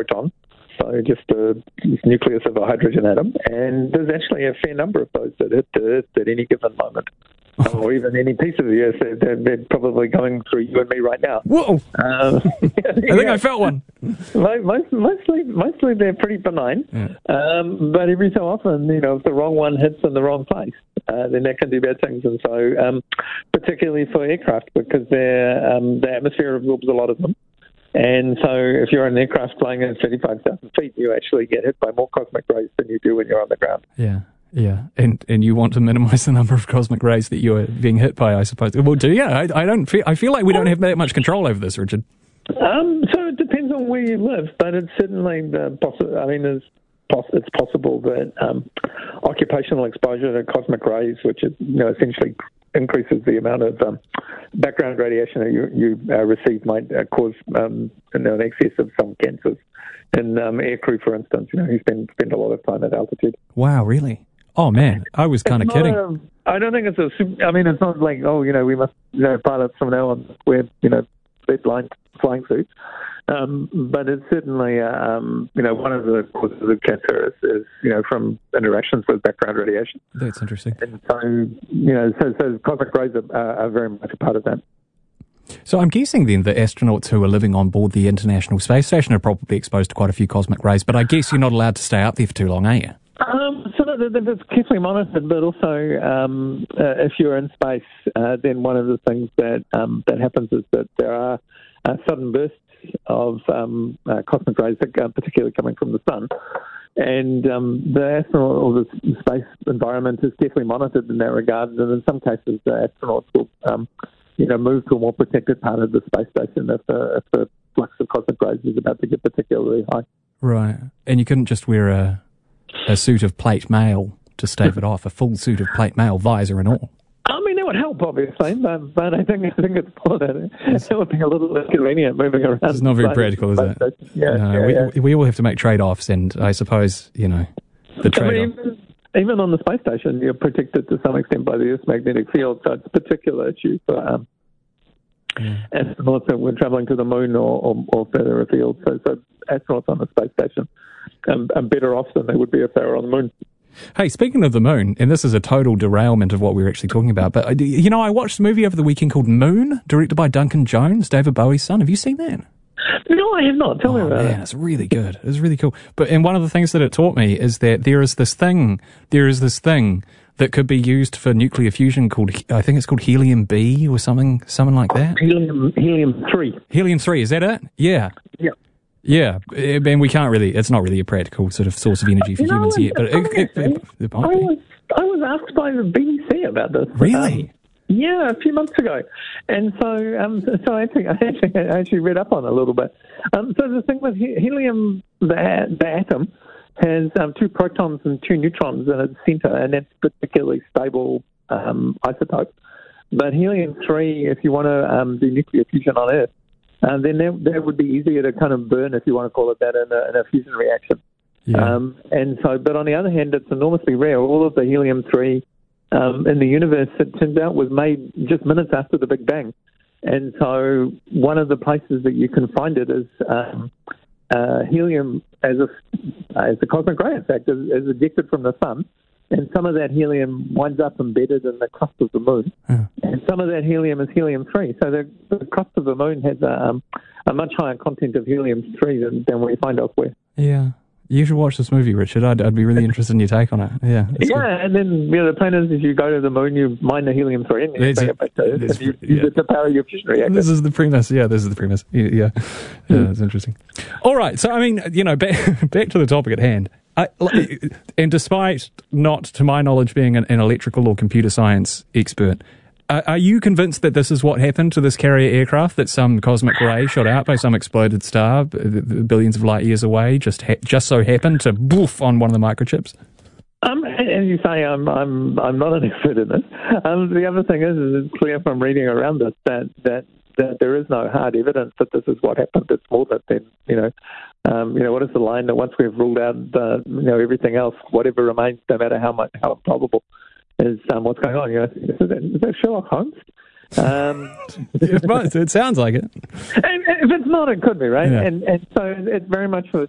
proton, so just the nucleus of a hydrogen atom, and there's actually a fair number of those that hit the Earth at any given moment. Or even any piece of the Earth, they're probably going through you and me right now. Whoa! I think I felt one. Mostly they're pretty benign, but every so often, if the wrong one hits in the wrong place, then that can do bad things. And so, particularly for aircraft, because the atmosphere absorbs a lot of them. And so if you're in an aircraft flying at 35,000 feet, you actually get hit by more cosmic rays than you do when you're on the ground. Yeah, and you want to minimise the number of cosmic rays that you're being hit by, I suppose. Well, I feel like we don't have that much control over this, Richard. So it depends on where you live, but it's certainly it's possible that occupational exposure to cosmic rays, which is, essentially increases the amount of background radiation that you receive, might cause an excess of some cancers. In aircrew, for instance, you spend a lot of time at altitude. Wow, really? Oh, man, I was kind of kidding. I don't think it's it's not like, we must, pilots from now on wear, blind flying suits. But it's certainly, one of the causes of cancer is from interactions with background radiation. That's interesting. And so cosmic rays are very much a part of that. So I'm guessing then the astronauts who are living on board the International Space Station are probably exposed to quite a few cosmic rays, but I guess you're not allowed to stay up there for too long, are you? So that's carefully monitored, but also if you're in space, then one of the things that happens is that there are sudden bursts of cosmic rays, particularly coming from the sun. And the astronaut or the space environment is carefully monitored in that regard, and in some cases the astronauts will move to a more protected part of the space station if the flux of cosmic rays is about to get particularly high. Right. And you couldn't just wear a suit of plate mail to stave it off, a full suit of plate mail, visor and all? That would help, obviously, but I think it's more that it would be a little inconvenient moving around. It's not very practical, is it? We all have to make trade-offs, and I suppose, the trade-off. Even on the space station, you're protected to some extent by the Earth's magnetic field, so it's a particular issue for astronauts that were travelling to the moon or further afield. So astronauts on the space station are better off than they would be if they were on the moon. Hey, speaking of the moon, and this is a total derailment of what we were actually talking about, but, I watched a movie over the weekend called Moon, directed by Duncan Jones, David Bowie's son. Have you seen that? No, I have not. Tell me about it. It's really good. It's really cool. And one of the things that it taught me is that there is this thing that could be used for nuclear fusion called, I think it's called helium B or something like that. Helium-3. Helium-3, is that it? Yeah. Yeah. Yeah, and we can't really, it's not really a practical sort of source of energy for humans yet, but it might be. I was asked by the BBC about this. Really? Yeah, a few months ago. And so I actually read up on it a little bit. So the thing with helium, the atom, has 2 protons and 2 neutrons in its center, and that's particularly stable isotope. But helium-3, if you want to do nuclear fusion on Earth, then that would be easier to kind of burn, if you want to call it that, in a fusion reaction. Yeah. But on the other hand, it's enormously rare. All of the helium-3 in the universe, it turns out, was made just minutes after the Big Bang. And so one of the places that you can find it is helium as a cosmic ray, in fact, is ejected from the sun. And some of that helium winds up embedded in the crust of the moon. Yeah. And some of that helium is helium-3. So the crust of the moon has a much higher content of helium-3 than we find elsewhere. Yeah. You should watch this movie, Richard. I'd be really interested in your take on it. Yeah. Yeah, good. And then the plan is you go to the moon, you mine the helium-3 and you bring it back to Earth, and you use it to power your fusion reactor. This is the premise. Yeah, this is the premise. Yeah, it's interesting. All right. So, back to the topic at hand. And despite not, to my knowledge, being an electrical or computer science expert, are you convinced that this is what happened to this carrier aircraft, that some cosmic ray shot out by some exploded star billions of light years away just so happened to boof on one of the microchips? As you say, I'm not an expert in this. The other thing is it's clear from reading around this that there is no hard evidence that this is what happened. It's more that what is the line that once we've ruled out everything else, whatever remains, no matter how improbable, is what's going on. Is that Sherlock Holmes? It sounds like it. And if it's not, it could be, right? Yeah. And so it very much was